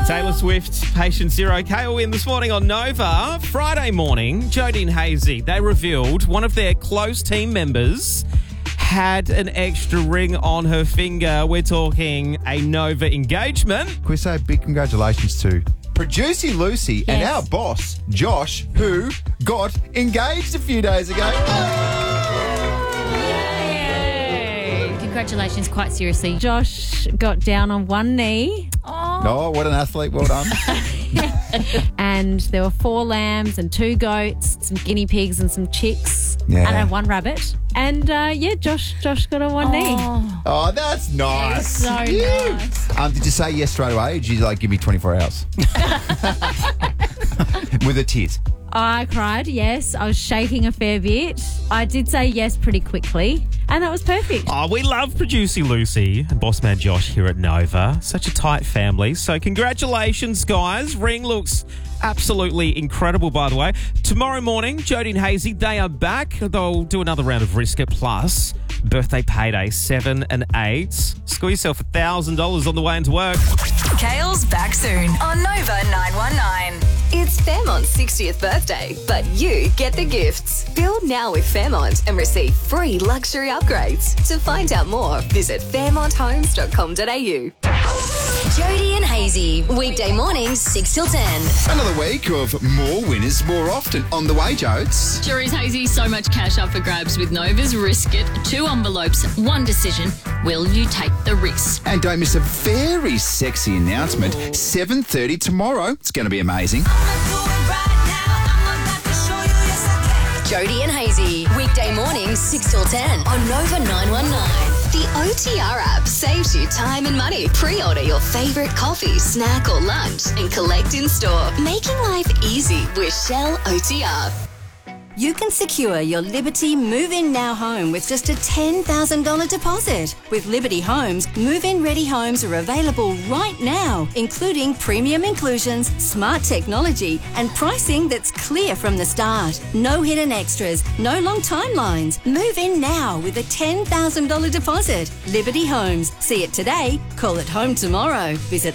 Taylor Swift, Patient Zero. Kale in this morning on Nova. Friday morning, Jodie and Hazy, they revealed one of their close team members had an extra ring on her finger. We're talking a Nova engagement. Can we say a big congratulations to Producer Lucy and Yes. our boss, Josh, who got engaged a few days ago. Yay. Congratulations, quite seriously. Josh got down on one knee. Oh, what an athlete. Well done. And there were 4 lambs and 2 goats, some guinea pigs and some chicks. Yeah. And 1 rabbit. And Josh got on one knee. Oh, that's nice. So nice. Did you say yes straight away? Or did you give me 24 hours? With the tears. I cried, yes. I was shaking a fair bit. I did say yes pretty quickly, and that was perfect. Oh, we love Producer Lucy and boss man Josh here at Nova. Such a tight family. So congratulations, guys. Ring looks absolutely incredible, by the way. Tomorrow morning, Jodie and Hazy, they are back. They'll do another round of Risk It Plus. Birthday payday 7 and 8. Score yourself $1,000 on the way into work. Kale's back soon on Nova 919. It's Fairmont's 60th birthday, but you get the gifts. Build now with Fairmont and receive free luxury upgrades. To find out more, visit fairmonthomes.com.au. Jodie and Hazy, weekday mornings 6 till 10. Another week of more winners more often on the way, Jodes. Sure is, Hazy. So much cash up for grabs with Nova's Risk It. 2 envelopes, 1 decision. Will you take the risk? And don't miss a very sexy announcement. 7:30 tomorrow. It's going to be amazing. Jodie and Hazy, weekday mornings 6 till 10 on Nova 919. The OTR app saves you time and money. Pre-order your favourite coffee, snack or lunch and collect in store. Making life easy with Shell OTR. You can secure your Liberty Move-In Now home with just a $10,000 deposit. With Liberty Homes, move-in ready homes are available right now, including premium inclusions, smart technology, and pricing that's clear from the start. No hidden extras, no long timelines. Move in now with a $10,000 deposit. Liberty Homes. See it today, call it home tomorrow. Visit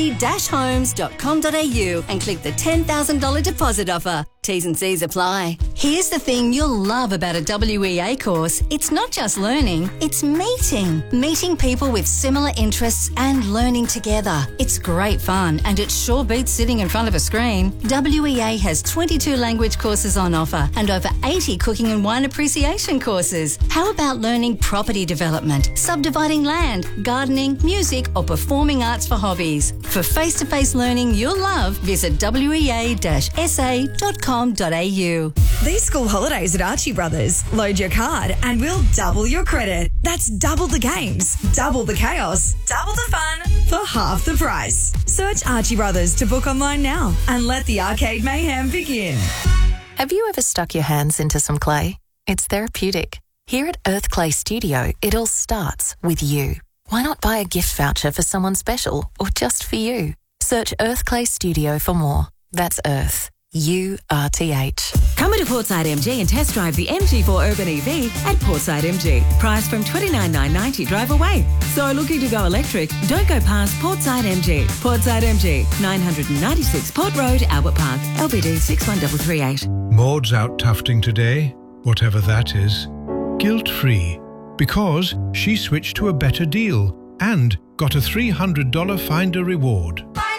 liberty-homes.com.au and click the $10,000 deposit offer. T's and C's apply. Here's the thing you'll love about a WEA course. It's not just learning, it's meeting. Meeting people with similar interests and learning together. It's great fun and it sure beats sitting in front of a screen. WEA has 22 language courses on offer and over 80 cooking and wine appreciation courses. How about learning property development, subdividing land, gardening, music or performing arts for hobbies? For face-to-face learning you'll love, visit wea-sa.com.au. These school holidays at Archie Brothers. Load your card and we'll double your credit. That's double the games, double the chaos, double the fun for half the price. Search Archie Brothers to book online now and let the arcade mayhem begin. Have you ever stuck your hands into some clay? It's therapeutic. Here at Earth Clay Studio, it all starts with you. Why not buy a gift voucher for someone special or just for you? Search Earth Clay Studio for more. That's Earth. URTH. Come into Portside MG and test drive the MG4 Urban EV at Portside MG. Price from $29,990 drive away. So looking to go electric? Don't go past Portside MG. Portside MG, 996 Port Road, Albert Park, LBD 61338. Maud's out tufting today, whatever that is, guilt-free, because she switched to a better deal and got a $300 Finder reward.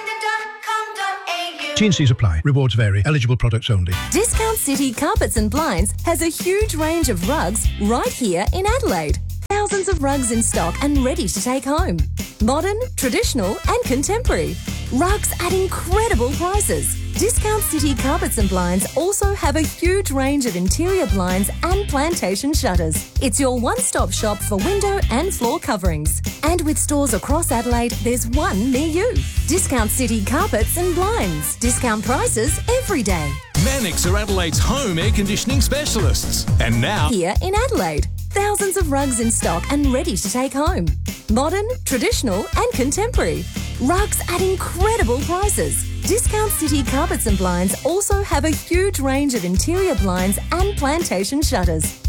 T&Cs apply. Rewards vary. Eligible products only. Discount City Carpets and Blinds has a huge range of rugs right here in Adelaide. Thousands of rugs in stock and ready to take home. Modern, traditional and contemporary. Rugs at incredible prices. Discount City Carpets and Blinds also have a huge range of interior blinds and plantation shutters. It's your one-stop shop for window and floor coverings. And with stores across Adelaide, there's one near you. Discount City Carpets and Blinds. Discount prices every day. Mannix are Adelaide's home air conditioning specialists. And now, here in Adelaide. Thousands of rugs in stock and ready to take home. Modern, traditional and contemporary. Rugs at incredible prices. Discount City Carpets and Blinds also have a huge range of interior blinds and plantation shutters.